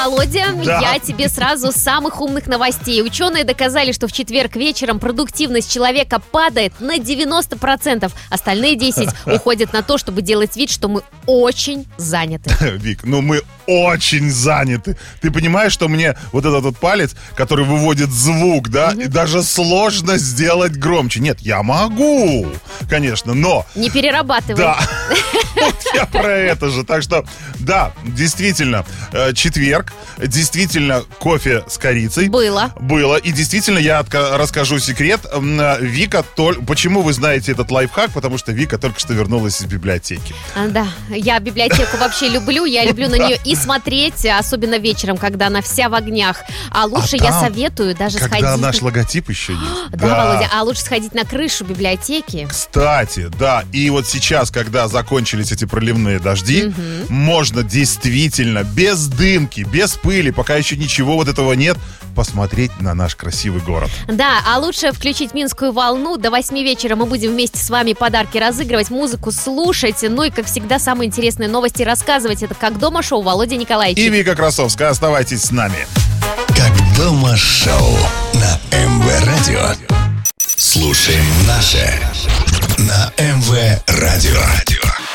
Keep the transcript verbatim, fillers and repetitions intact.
Володя, Да. я тебе сразу с самых умных новостей. Ученые доказали, что в четверг вечером продуктивность человека падает на девяносто процентов. Остальные десять процентов уходят на то, чтобы делать вид, что мы очень заняты. Вик, ну мы очень заняты. Ты понимаешь, что мне вот этот вот палец, который выводит звук, да, и даже сложно сделать громче. Нет, я могу, конечно, но... Не перерабатывай. Да, вот я про это же. Так что, да, действительно, э, четверг, действительно кофе с корицей. Было. Было. И действительно, я отка- расскажу секрет. М, Вика, тол- почему вы знаете этот лайфхак? Потому что Вика только что вернулась из библиотеки. А, Да, я библиотеку вообще люблю. Я люблю на нее и смотреть, особенно вечером, когда она вся в огнях. А лучше А я там, советую даже Когда сходить... наш логотип еще есть. Да, Володя, а лучше сходить на крышу библиотеки. Кстати, да, и вот сейчас, когда закончились эти проливные дожди, можно действительно без дымки, без пыли, пока еще ничего вот этого нет, посмотреть на наш красивый город. Да, а лучше включить Минскую волну. До восьми вечера мы будем вместе с вами подарки разыгрывать, музыку слушать. Ну и, как всегда, самые интересные новости рассказывать. Это «Как дома» шоу Володя Николаевич. И Вика Красовская, оставайтесь с нами. Как дома шоу на эм вэ Радио. Слушаем наше на эм вэ Радио.